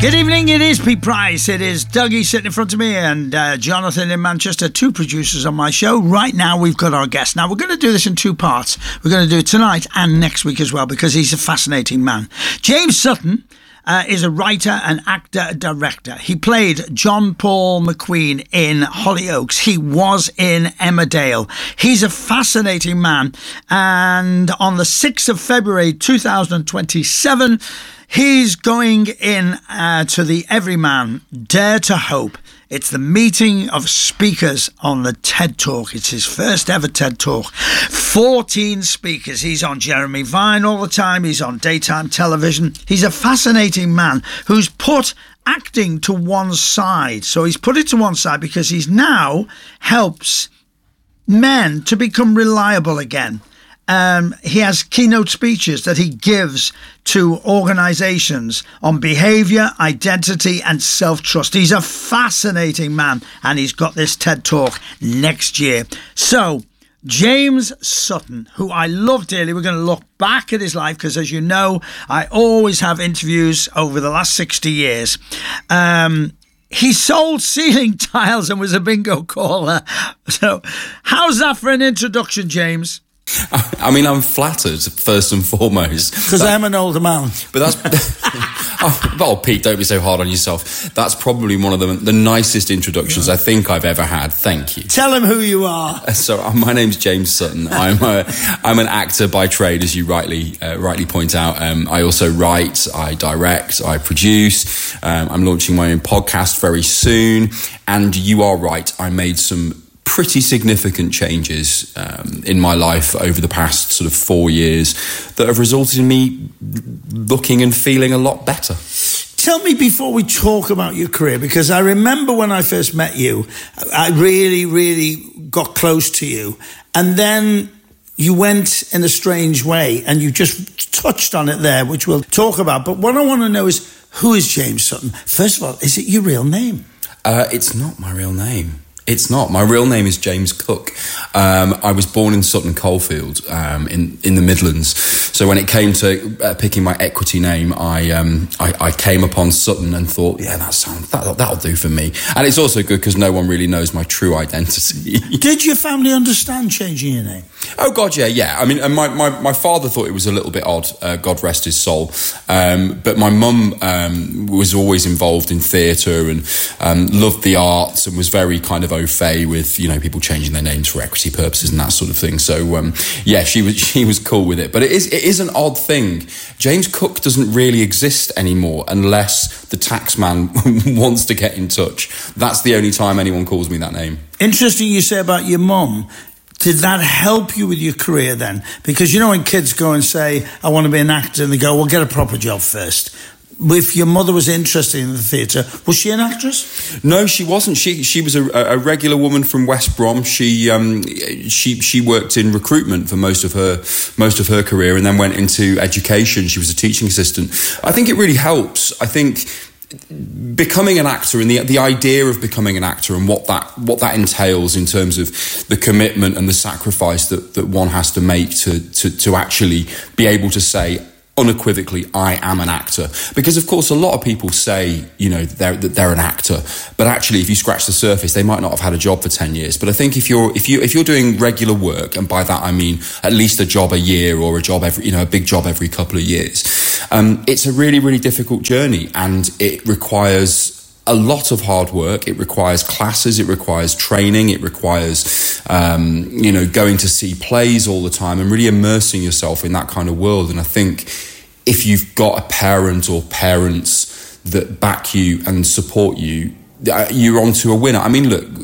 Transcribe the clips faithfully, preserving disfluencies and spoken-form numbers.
Good evening, it is Pete Price. It is Dougie sitting in front of me and uh, Jonathan in Manchester, two producers on my show. Right now we've got our guest. Now we're going to do this in two parts. We're going to do it tonight and next week as well because he's a fascinating man. James Sutton uh, is a writer and actor-director. He played John Paul McQueen in Hollyoaks. He was in Emmerdale. He's a fascinating man. And on the sixth of February two thousand twenty-seven, he's going in uh, to the Everyman Dare to Hope. It's the meeting of speakers on the TED Talk. It's his first ever TED Talk. fourteen speakers. He's on Jeremy Vine all the time. He's on daytime television. He's a fascinating man who's put acting to one side. So he's put it to one side because he's now helps men to become reliable again. Um, he has keynote speeches that he gives to organisations on behaviour, identity and self-trust. He's a fascinating man and he's got this TED Talk next year. So, James Sutton, who I love dearly, we're going to look back at his life because, as you know, I always have interviews over the last sixty years. Um... He sold ceiling tiles and was a bingo caller. So, how's that for an introduction, James? I mean, I'm flattered, first and foremost. Because I'm an older man. But that's... oh, oh, Pete, don't be so hard on yourself. That's probably one of the, the nicest introductions I think I've ever had. Thank you. Tell him who you are. So, uh, my name's James Sutton. I'm a, I'm an actor by trade, as you rightly uh, rightly point out. Um, I also write, I direct, I produce. Um, I'm launching my own podcast very soon. And you are right, I made some pretty significant changes um, in my life over the past sort of four years that have resulted in me looking and feeling a lot better. Tell me before we talk about your career, because I remember when I first met you, I really, really got close to you. And then you went in a strange way and you just touched on it there, which we'll talk about. But what I want to know is, who is James Sutton? First of all, is it your real name? Uh, it's not my real name. It's not. My real name is James Cook. Um, I was born in Sutton Coldfield um, in in the Midlands. So when it came to uh, picking my equity name, I, um, I I came upon Sutton and thought, yeah, that sounds that that'll do for me. And it's also good because no one really knows my true identity. Did your family understand changing your name? Oh God, yeah, yeah. I mean, and my, my, my father thought it was a little bit odd. Uh, God rest his soul. Um, but my mum um, was always involved in theatre and um, loved the arts and was very kind of au fait with, you know, people changing their names for equity purposes and that sort of thing. So um, yeah, she was she was cool with it. But it is it is an odd thing. James Cook doesn't really exist anymore unless the tax man wants to get in touch. That's the only time anyone calls me that name. Interesting you say about your mum. Did that help you with your career then? Because you know when kids go and say, I want to be an actor, and they go, well, get a proper job first. If your mother was interested in the theatre, was she an actress? No, she wasn't. She she was a, a regular woman from West Brom. She um she she worked in recruitment for most of her most of her career, and then went into education. She was a teaching assistant. I think it really helps. I think becoming an actor and the the idea of becoming an actor and what that what that entails in terms of the commitment and the sacrifice that, that one has to make to, to to actually be able to say unequivocally, I am an actor. Because of course a lot of people say, you know, they're, that they're an actor, but actually if you scratch the surface, they might not have had a job for ten years. But I think if you're if you if you're doing regular work, and by that I mean at least a job a year or a job every, you know, a big job every couple of years, um, it's a really, really difficult journey, and it requires a lot of hard work. It requires classes, it requires training, it requires, um, you know, going to see plays all the time and really immersing yourself in that kind of world. And I think if you've got a parent or parents that back you and support you, you're onto a winner. I mean, look,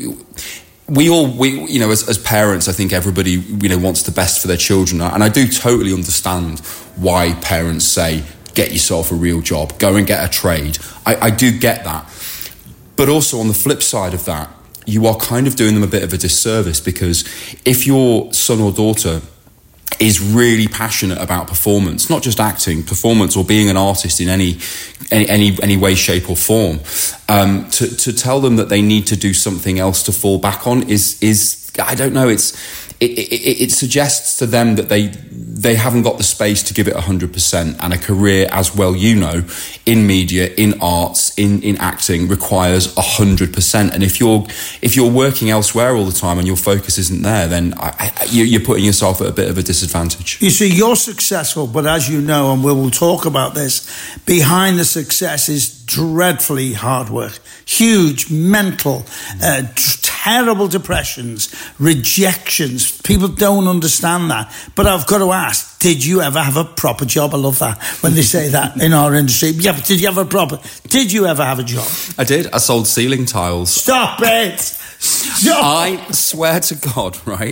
we all, we you know, as, as parents, I think everybody, you know, wants the best for their children. And I do totally understand why parents say, get yourself a real job, go and get a trade. I, I do get that. But also on the flip side of that, you are kind of doing them a bit of a disservice, because if your son or daughter is really passionate about performance, not just acting, performance or being an artist in any any any, any way, shape or form, um, to, to tell them that they need to do something else to fall back on is, is I don't know, it's it, it, it suggests to them that they they haven't got the space to give it one hundred percent, and a career, as well you know, in media, in arts, in, in acting, requires one hundred percent. And if you're if you're working elsewhere all the time and your focus isn't there, then I, I, you're putting yourself at a bit of a disadvantage. You see, you're successful, but as you know, and we will talk about this, behind the success is dreadfully hard work. Huge mental, uh, terrible depressions, rejections. People don't understand that. But I've got to ask, did you ever have a proper job? I love that when they say that in our industry. Yeah, but did you have a proper, did you ever have a job? I did. I sold ceiling tiles. Stop it! Stop. I swear to God, right?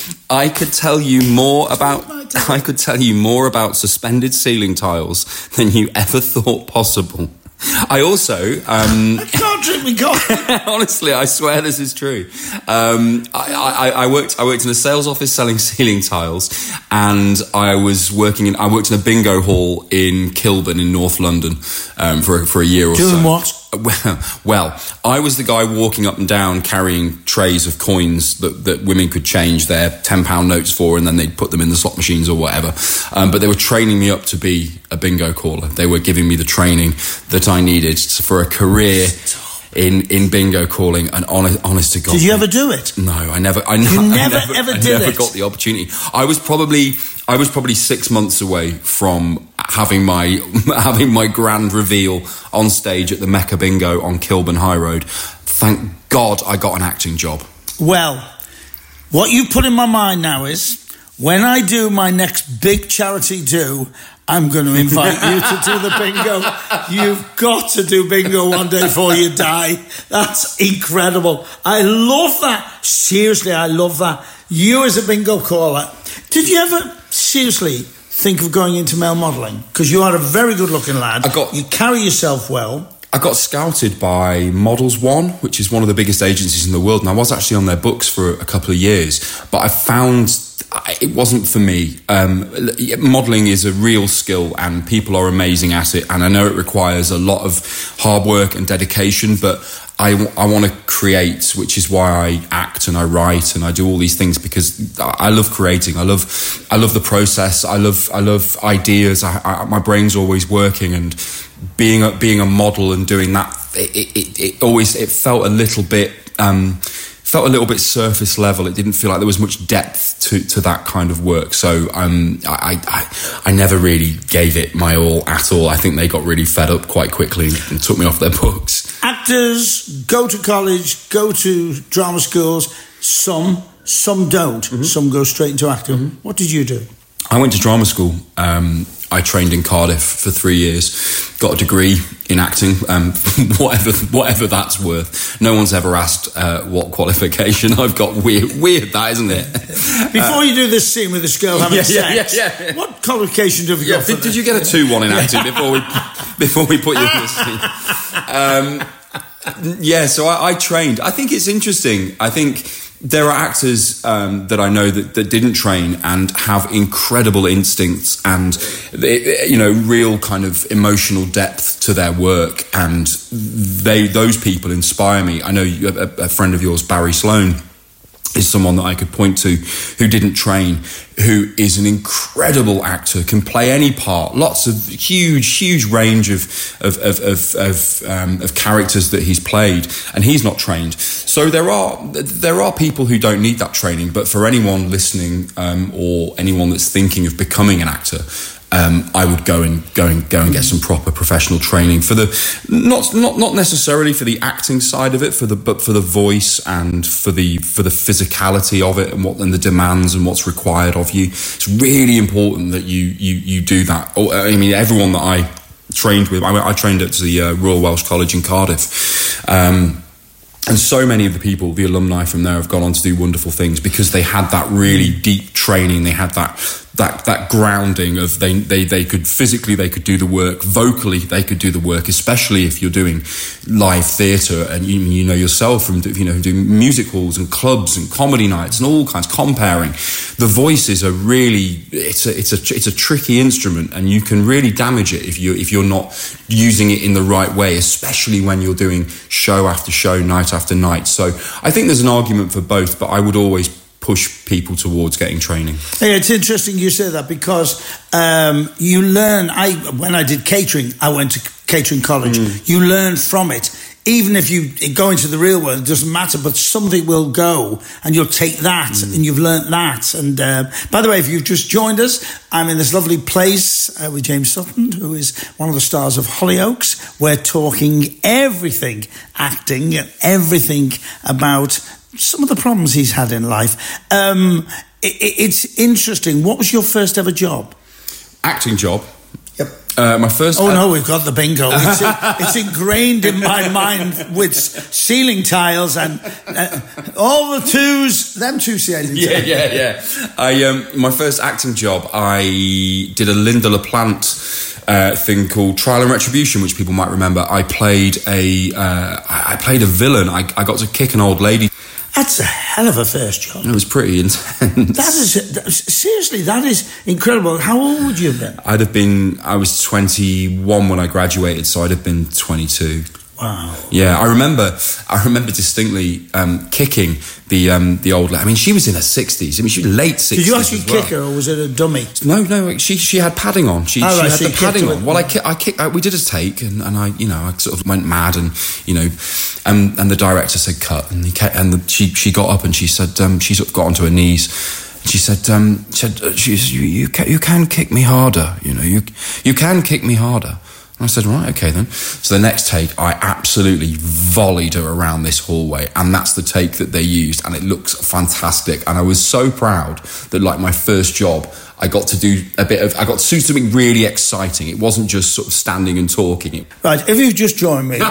I could tell you more about, I could tell you more about suspended ceiling tiles than you ever thought possible. I also... Um, I can't drink me coffee. Honestly, I swear this is true. Um, I, I, I worked I worked in a sales office selling ceiling tiles, and I was working in... I worked in a bingo hall in Kilburn in North London um, for, for a year or Doing so. Doing what? Well, well, I was the guy walking up and down carrying trays of coins that, that women could change their ten pound notes for, and then they'd put them in the slot machines or whatever. Um, but they were training me up to be a bingo caller. They were giving me the training that I needed for a career in, in bingo calling, and honest, honest to God. Did you ever do it? No, I never. I, you I never, never ever I did never it? got the opportunity. I was probably, I was probably six months away from having my having my grand reveal on stage at the Mecca Bingo on Kilburn High Road. Thank God I got an acting job. Well, what you put in my mind now is, when I do my next big charity do, I'm going to invite you to do the bingo. You've got to do bingo one day before you die. That's incredible. I love that. Seriously, I love that. You as a bingo caller, did you ever seriously think of going into male modelling? Because you are a very good-looking lad. I got, you carry yourself well. I got scouted by Models One, which is one of the biggest agencies in the world, and I was actually on their books for a couple of years. But I found it wasn't for me. Um, modelling is a real skill, and people are amazing at it. And I know it requires a lot of hard work and dedication, but I, I want to create, which is why I act and I write and I do all these things, because I love creating. I love, I love the process. I love, I love ideas. I, I, my brain's always working, and being a, being a model and doing that, it, it, it always it felt a little bit. Um, felt a little bit surface level. It didn't feel like there was much depth to, to that kind of work. So um, I, I I never really gave it my all at all. I think they got really fed up quite quickly and took me off their books. Actors go to college, go to drama schools. Some, some don't. Mm-hmm. Some go straight into acting. Mm-hmm. What did you do? I went to drama school. Um, I trained in Cardiff for three years, got a degree in acting, um, whatever whatever that's worth. No one's ever asked uh, what qualification I've got. Weird, weird that, isn't it? Before uh, you do this scene with this girl having yeah, sex, yeah, yeah, yeah. what qualification have you yeah, got for did, did you get a two one in acting before we before we put you in this scene? Um, yeah, so I, I trained. I think it's interesting. I think there are actors um, that I know that, that didn't train and have incredible instincts and, you know, real kind of emotional depth to their work, and they those people inspire me. I know you, a, a friend of yours, Barry Sloane, is someone that I could point to who didn't train, who is an incredible actor, can play any part, lots of huge, huge range of of of of, of, um, of characters that he's played, and he's not trained. So there are there are people who don't need that training, but for anyone listening um, or anyone that's thinking of becoming an actor, Um, I would go and go and go and get some proper professional training for the not not not necessarily for the acting side of it, for the but for the voice and for the for the physicality of it and what and the demands and what's required of you. It's really important that you you you do that. I mean, everyone that I trained with, I, I trained at the uh, Royal Welsh College in Cardiff. Um, And so many of the people, the alumni from there, have gone on to do wonderful things because they had that really deep training. They had that that that grounding of they they they could physically they could do the work, vocally they could do the work, especially if you're doing live theatre and you you know yourself from you know doing music halls and clubs and comedy nights and all kinds comparing. The voices are really it's a it's a it's a tricky instrument, and you can really damage it if you if you're not using it in the right way, especially when you're doing show after show, night after night. So I think there's an argument for both, but I would always push people towards getting training. Hey, it's interesting you say that because um, you learn. I when I did catering, I went to catering college. Mm. You learn from it. Even if you go into the real world, it doesn't matter, but something will go and you'll take that mm. and you've learnt that. And uh, by the way, if you've just joined us, I'm in this lovely place uh, with James Sutton, who is one of the stars of Hollyoaks. We're talking everything acting and everything about some of the problems he's had in life. Um, it, it's interesting. What was your first ever job? Acting job? Yep. Uh, my first. Oh uh, no, we've got the bingo. It's, it's ingrained in my mind with ceiling tiles and uh, all the twos. Them two ceiling Yeah, tiles. yeah, yeah. I um, my first acting job, I did a Linda LaPlante uh, thing called Trial and Retribution, which people might remember. I played a uh, I played a villain. I, I got to kick an old lady. That's a hell of a first job. It was pretty intense. That is, that, seriously, that is incredible. How old would you have been? I'd have been, I was twenty-one when I graduated, so I'd have been twenty-two. Wow. Yeah, I remember, I remember distinctly um, kicking the um, the old lady. I mean, she was in her sixties. I mean, she was late sixties. Did you actually as well. kick her, or was it a dummy? No, no, she she had padding on. She, oh, she right, had so the padding on. It. Well, I ki- I kicked. I, we did a take, and, and I, you know, I sort of went mad, and you know, and and the director said cut, and he kept, and the, she she got up and she said um, she sort of got onto her knees. She said, um, she said, she said, you you can, you can kick me harder. You know, you you can kick me harder. And I said, right, okay then. So the next take, I absolutely volleyed her around this hallway, and that's the take that they used, and it looks fantastic. And I was so proud that, like, my first job, I got to do a bit of, I got to do something really exciting. It wasn't just sort of standing and talking. Right, if you've just joined me,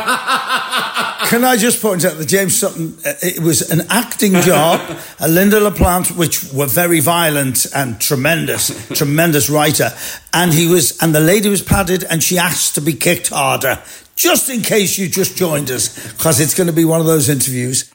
can I just point out that James Sutton, uh, it was an acting job, a Linda LaPlante, which were very violent and tremendous, tremendous writer. And he was, and the lady was padded and she asked to be kicked harder. Just in case you just joined us, because it's going to be one of those interviews.